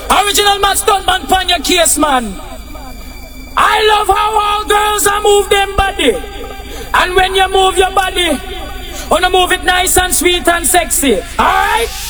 Original man stuntman pan your case, man. I love how all girls are move them body. And when you move your body, wanna move it nice and sweet and sexy. Alright?